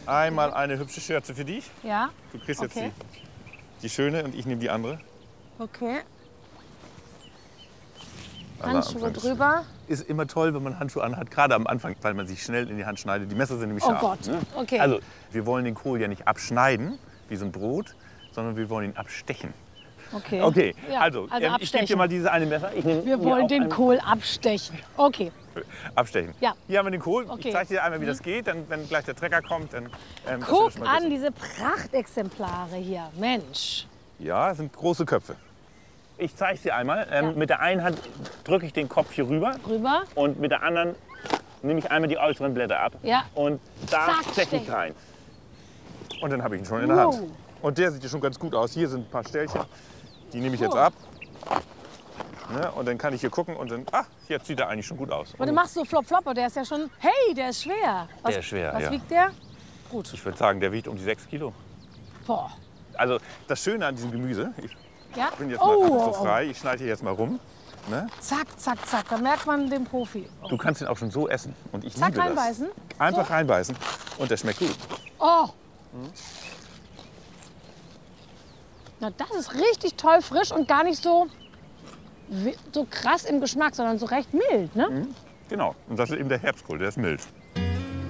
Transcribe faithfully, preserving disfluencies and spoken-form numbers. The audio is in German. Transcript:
Einmal eine hübsche Schürze für dich. Ja. Du kriegst Okay. jetzt die, die schöne und ich nehme die andere. Okay. Aller Handschuhe Anfang ist- drüber. Ist immer toll, wenn man Handschuhe anhat, gerade am Anfang, weil man sich schnell in die Hand schneidet. Die Messer sind nämlich Oh scharf. Gott, Ne? okay. Also, wir wollen den Kohl ja nicht abschneiden, wie so ein Brot, sondern wir wollen ihn abstechen. Okay. Okay, Ja, also, also ähm, ich gebe dir abstechen. mal diese eine Messer. Ich nehm Wir mir wollen auch den ein- Kohl abstechen. Okay. Abstechen. Ja. Hier haben wir den Kohl. Okay. Ich zeige dir einmal, wie das geht. Dann, wenn gleich der Trecker kommt, dann. Ähm, dass wir Guck das schon mal an, wissen. diese Prachtexemplare hier. Mensch. Ja, das sind große Köpfe. Ich zeige es dir einmal. Ähm, Ja. Mit der einen Hand drücke ich den Kopf hier rüber Rüber. und mit der anderen nehme ich einmal die äußeren Blätter ab. Ja. Und da Zack, steche ich stech. rein. Und dann habe ich ihn schon in der Wow. Hand. Und der sieht ja schon ganz gut aus. Hier sind ein paar Ställchen. Die nehme ich jetzt Oh. ab. Ne? Und dann kann ich hier gucken und dann, ach, jetzt sieht er eigentlich schon gut aus. Und du machst so flop flop, aber der ist ja schon, hey, der ist schwer. Was, Der ist schwer, Was ja. wiegt der? Gut. Ich würde sagen, der wiegt um die sechs Kilo. Boah. Also das Schöne an diesem Gemüse, ich Ja? bin jetzt mal oh, so oh, oh. frei, ich schneide hier jetzt mal rum. Ne? Zack, zack, zack. Da merkt man den Profi. Oh. Du kannst ihn auch schon so essen. Und ich Zack, liebe das. reinbeißen? Einfach So? reinbeißen und der schmeckt gut. Oh. Na, das ist richtig toll frisch und gar nicht so, wi- so krass im Geschmack, sondern so recht mild, ne? Genau. Und das ist eben der Herbstkohl, der ist mild.